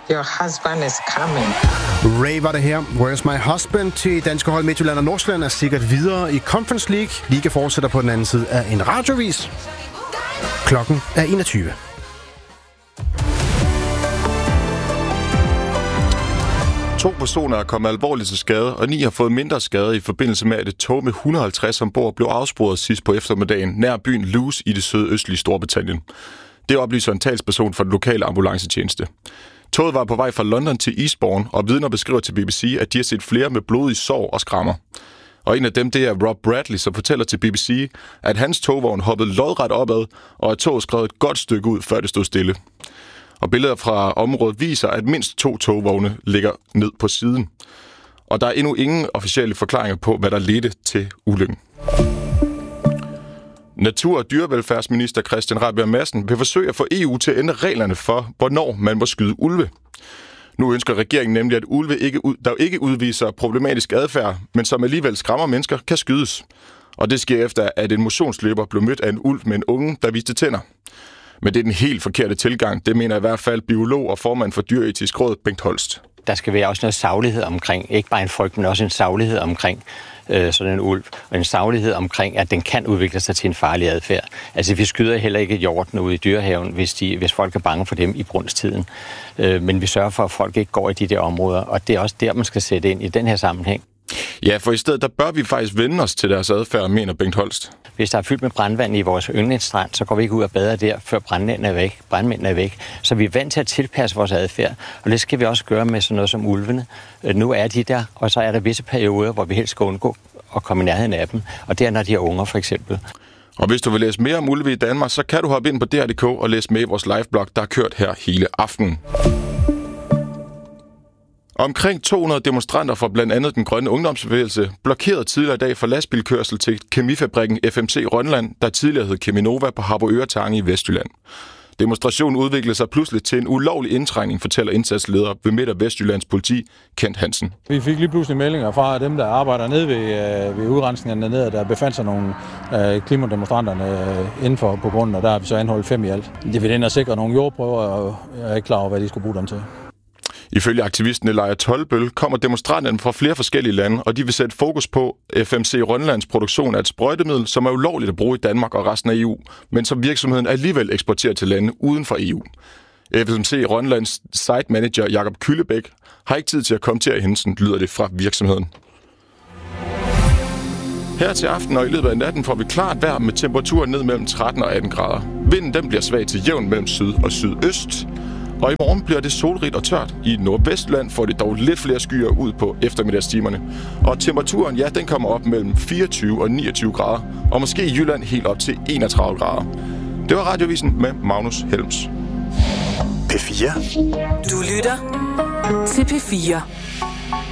Your husband is coming. Ray var det her. Where's my husband? Til danske hold Midtjylland og Nordsjælland er sikkert videre i Conference League. Liga fortsætter på den anden side af en radiovis. Klokken er 21. To personer er kommet alvorligt til skade, og 9 har fået mindre skade i forbindelse med, at et tog med 150 ombord blev afsporet sidst på eftermiddagen nær byen Lewes i det sydøstlige Storbritannien. Det oplyser en talsperson for den lokale ambulancetjeneste. Toget var på vej fra London til Eastbourne, og vidner beskriver til BBC, at de har set flere med blodige sår og skrammer. Og en af dem, det er Rob Bradley, som fortæller til BBC, at hans togvogn hoppede lodret opad, og at toget skred et godt stykke ud, før det stod stille. Og billeder fra området viser, at mindst 2 togvogne ligger ned på siden. Og der er endnu ingen officielle forklaringer på, hvad der ledte til ulykken. Natur- og dyrevelfærdsminister Christian Rabjerg Madsen vil forsøge at få EU til at ændre reglerne for, hvornår man må skyde ulve. Nu ønsker regeringen nemlig, at ulve, der ikke udviser problematisk adfærd, men som alligevel skræmmer mennesker, kan skydes. Og det sker efter, at en motionsløber blev mødt af en ulv med en unge, der viste tænder. Men det er den helt forkerte tilgang. Det mener i hvert fald biolog og formand for Dyreetisk Råd, Bengt Holst. Der skal være også noget saglighed omkring, ikke bare en frygt, men også en saglighed omkring sådan en ulv, og en saglighed omkring, at den kan udvikle sig til en farlig adfærd. Altså, vi skyder heller ikke hjorten ude i dyrehaven, hvis folk er bange for dem i brunstiden. Men vi sørger for, at folk ikke går i de der områder, og det er også der, man skal sætte ind i den her sammenhæng. Ja, for i stedet der bør vi faktisk vende os til deres adfærd, mener Bengt Holst. Hvis der er fyldt med brandvand i vores yndlingsstrand, så går vi ikke ud og bader der, før brandmændene er væk. Så vi er vant til at tilpasse vores adfærd, og det skal vi også gøre med sådan noget som ulvene. Nu er de der, og så er der visse perioder, hvor vi helst skal undgå at komme i nærheden af dem, og det er, når de er unger for eksempel. Og hvis du vil læse mere om ulve i Danmark, så kan du hoppe ind på DR.dk og læse med i vores liveblog, der er kørt her hele aftenen. Omkring 200 demonstranter fra blandt andet den grønne ungdomsbevægelse blokerede tidligere i dag for lastbilkørsel til kemifabrikken FMC Rønland, der tidligere hed Cheminova på Harboøre Tange i Vestjylland. Demonstrationen udviklede sig pludselig til en ulovlig indtrængning, fortæller indsatsleder ved Midt- og Vestjyllands politi, Kent Hansen. Vi fik lige pludselig meldinger fra dem, der arbejder nede ved udrensningen dernede, der befandt sig nogle klimademonstranterne indenfor på grunden, og der har vi så anholdt 5 i alt. Det vil ind og sikre nogle jordprøver, og jeg er ikke klar over, hvad de skulle bruge dem til. Ifølge aktivisten Leia Tolbøl kommer demonstranterne fra flere forskellige lande, og de vil sætte fokus på FMC Rønlands produktion af et sprøjtemiddel, som er ulovligt at bruge i Danmark og resten af EU, men som virksomheden alligevel eksporterer til lande uden for EU. FMC Rønlands site manager Jakob Kyllebæk har ikke tid til at kommentere hændelsen, lyder det fra virksomheden. Her til aften og i løbet af natten får vi klart vejr med temperaturer ned mellem 13 og 18 grader. Vinden den bliver svag til jævn mellem syd og sydøst. Og i morgen bliver det solrigt og tørt. I Nordvestland får det dog lidt flere skyer ud på eftermiddagstimerne. Og temperaturen, ja, den kommer op mellem 24 og 29 grader. Og måske i Jylland helt op til 31 grader. Det var Radiovisen med Magnus Helms. P4. Du lytter til P4.